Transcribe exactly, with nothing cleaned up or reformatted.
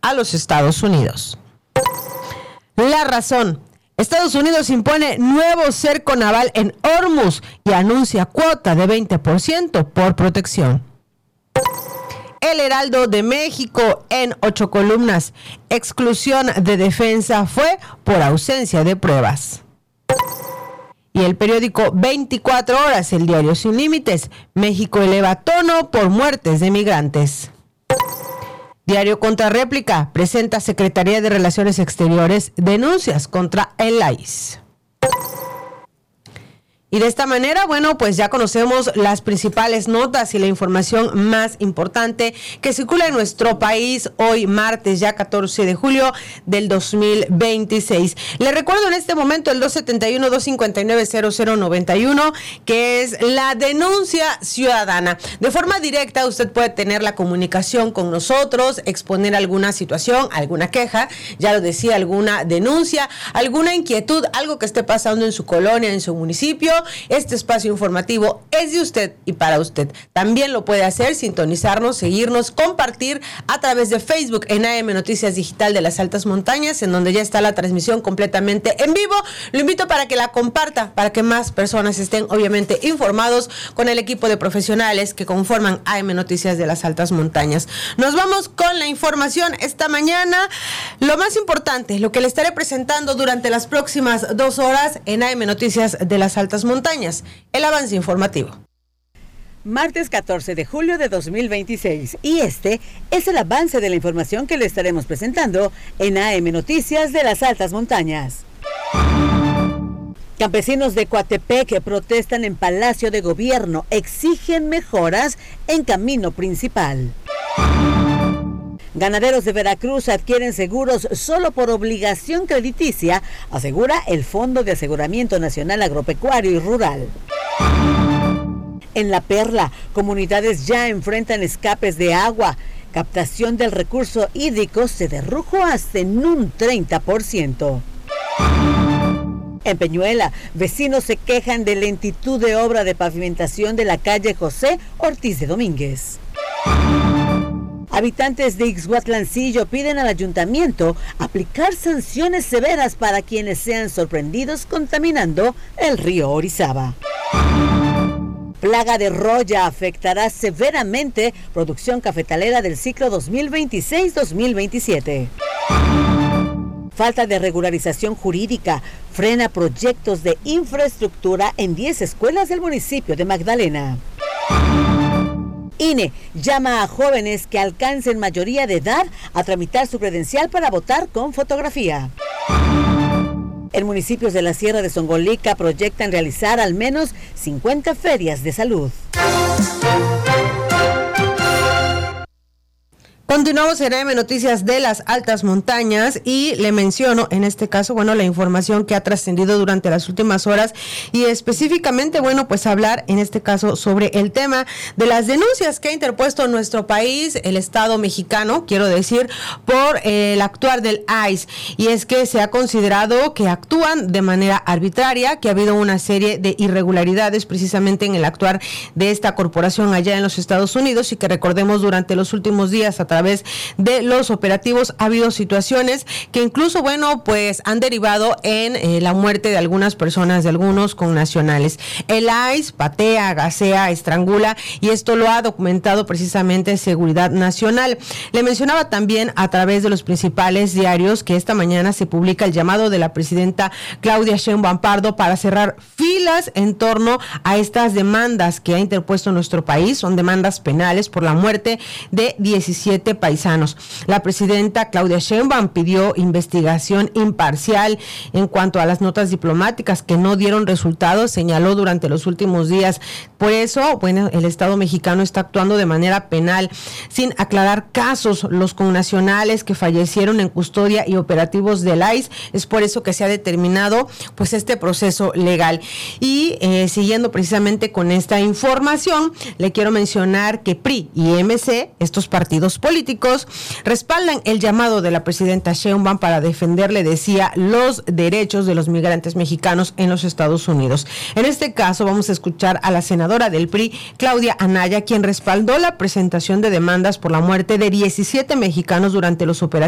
a los Estados Unidos. La razón. Estados Unidos impone nuevo cerco naval en Hormuz y anuncia cuota de veinte por ciento por protección. El Heraldo de México en ocho columnas. Exclusión de defensa fue por ausencia de pruebas. Y el periódico veinticuatro horas, el diario Sin Límites. México eleva tono por muertes de migrantes. Diario Contrarréplica, presenta Secretaría de Relaciones Exteriores denuncias contra el I C E. Y de esta manera, bueno, pues ya conocemos las principales notas y la información más importante que circula en nuestro país hoy martes, ya catorce de julio del dos mil veintiséis. Le recuerdo en este momento el dos siete uno, dos cinco nueve, cero cero nueve uno, que es la denuncia ciudadana. De forma directa usted puede tener la comunicación con nosotros, exponer alguna situación, alguna queja, ya lo decía, alguna denuncia, alguna inquietud, algo que esté pasando en su colonia, en su municipio. Este espacio informativo es de usted y para usted. También lo puede hacer, sintonizarnos, seguirnos, compartir a través de Facebook en A M Noticias Digital de las Altas Montañas, en donde ya está la transmisión completamente en vivo. Lo invito para que la comparta, para que más personas estén obviamente informados con el equipo de profesionales que conforman A M Noticias de las Altas Montañas. Nos vamos con la información esta mañana. Lo más importante, lo que le estaré presentando durante las próximas dos horas en A M Noticias de las Altas Montañas. El avance informativo. Martes catorce de julio de dos mil veintiséis, y este es el avance de la información que le estaremos presentando en A M Noticias de las Altas Montañas. Campesinos de Coatepec protestan en Palacio de Gobierno, exigen mejoras en camino principal. Ganaderos de Veracruz adquieren seguros solo por obligación crediticia, asegura el Fondo de Aseguramiento Nacional Agropecuario y Rural. En La Perla, comunidades ya enfrentan escapes de agua. Captación del recurso hídrico se derrujo hasta en un treinta por ciento. En Peñuela, vecinos se quejan de lentitud de obra de pavimentación de la calle José Ortiz de Domínguez. Habitantes de Ixhuatlancillo piden al ayuntamiento aplicar sanciones severas para quienes sean sorprendidos contaminando el río Orizaba. Plaga de roya afectará severamente producción cafetalera del ciclo dos mil veintiséis dos mil veintisiete. Falta de regularización jurídica frena proyectos de infraestructura en diez escuelas del municipio de Magdalena. I N E llama a jóvenes que alcancen mayoría de edad a tramitar su credencial para votar con fotografía. En municipios de la Sierra de Songolica proyectan realizar al menos cincuenta ferias de salud. Continuamos en A M Noticias de las Altas Montañas y le menciono en este caso, bueno, la información que ha trascendido durante las últimas horas y específicamente, bueno, pues hablar en este caso sobre el tema de las denuncias que ha interpuesto nuestro país, el Estado mexicano, quiero decir, por eh, el actuar del I C E. Y es que se ha considerado que actúan de manera arbitraria, que ha habido una serie de irregularidades precisamente en el actuar de esta corporación allá en los Estados Unidos y que recordemos durante los últimos días a través A través de los operativos ha habido situaciones que incluso, bueno, pues han derivado en eh, la muerte de algunas personas, de algunos connacionales. El I C E patea, gasea, estrangula y esto lo ha documentado precisamente Seguridad Nacional. Le mencionaba también a través de los principales diarios que esta mañana se publica el llamado de la presidenta Claudia Sheinbaum Pardo para cerrar filas en torno a estas demandas que ha interpuesto nuestro país. Son demandas penales por la muerte de diecisiete paisanos. La presidenta Claudia Sheinbaum pidió investigación imparcial en cuanto a las notas diplomáticas que no dieron resultados, señaló durante los últimos días. Por eso, bueno, el Estado mexicano está actuando de manera penal sin aclarar casos. Los connacionales que fallecieron en custodia y operativos del I C E, es por eso que se ha determinado pues este proceso legal. Y eh, siguiendo precisamente con esta información, le quiero mencionar que P R I y M C, estos partidos políticos, respaldan el llamado de la presidenta Sheinbaum para defender, le decía, los derechos de los migrantes mexicanos en los Estados Unidos. En este caso vamos a escuchar a la senadora del P R I, Claudia Anaya, quien respaldó la presentación de demandas por la muerte de diecisiete mexicanos durante los operativos